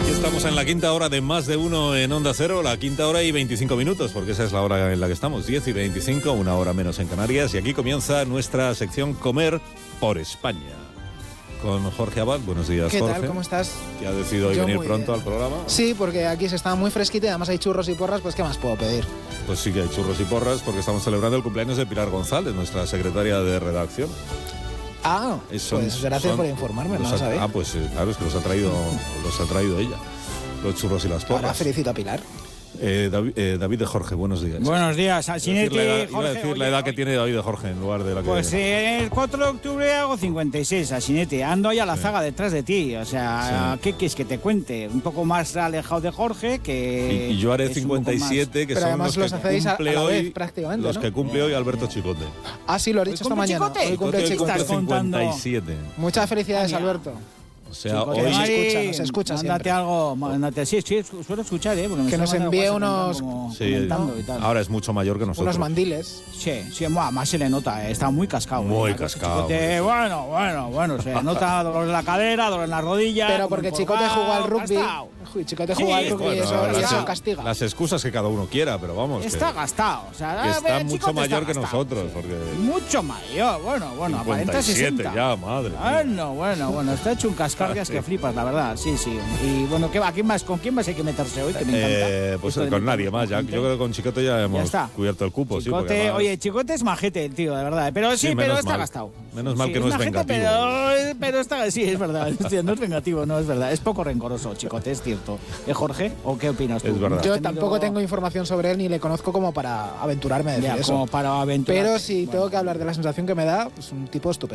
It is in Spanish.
Estamos en la quinta hora de Más de Uno en Onda Cero, la quinta hora y 25 minutos, porque esa es la hora en la que estamos, 10 y 25, una hora menos en Canarias, y aquí comienza nuestra sección Comer por España. Con Jorge Abad. Buenos días, Jorge. ¿Qué tal? ¿Cómo estás? ¿Que ha decidido hoy venir pronto al programa? Sí, porque aquí se está muy fresquito y además hay churros y porras, pues ¿qué más puedo pedir? Pues sí que hay churros y porras, porque estamos celebrando el cumpleaños de Pilar González, nuestra secretaria de redacción. Ah, pues gracias por informarme, no lo sabía. Ah, pues claro, es que los ha traído ella, los churros y las porras. Ahora felicito a Pilar. David de Jorge, buenos días. Buenos días, Alsinete. Iba a decir la edad que tiene David de Jorge en lugar de la que... Pues el 4 de octubre hago 56, Alsinete. Ando ahí a la zaga detrás de ti. O sea, ¿qué quieres que te cuente? Un poco más alejado de Jorge que... Y yo haré 57, que pero son además los hacéis a la vez, prácticamente, los ¿no? que cumple hoy Alberto Chicote. Ah, sí, lo has dicho esta mañana. Chicote? Hoy cumple Chicote. ¿Estás contando? 57. Muchas felicidades, Alberto. O sea, Chicote, hoy... nos escucha mándate siempre. algo, mándate. Sí, suelo escuchar, porque me que nos envíe unos... comentando y tal. Ahora es mucho mayor que nosotros. Unos mandiles. Sí, más se le nota, está muy cascado. Muy cascado. Chicote, bueno, se nota dolor en la cadera, dolor en la rodilla. Pero porque Chicote jugó al rugby. Chicote jugó al rugby y eso castiga. Las excusas que cada uno quiera, pero vamos. Está gastado. O sea, que está mucho Chicote mayor está que gastado, nosotros. sí. Porque Mucho mayor, bueno, aparenta 60. ya, madre. Bueno, está hecho un cascarrias que flipas, la verdad, sí. Y bueno, ¿con quién más hay que meterse hoy? Que me encanta. Pues con nadie más. Ya, yo creo que con Chicote ya hemos cubierto el cupo. Chicote, sí, además... Oye, Chicote es majete, el tío, de verdad. Pero pero está gastado. Menos mal que no es majete, vengativo. Pero está, sí, es verdad. No es vengativo, no es verdad. Es poco rencoroso, Chicote, es cierto. Jorge, ¿o qué opinas tú? Es verdad. Yo tampoco tengo información sobre él ni le conozco como para aventurarme a decir eso. Como para aventurar. Pero si tengo que hablar de la sensación que me da, es un tipo estupendo.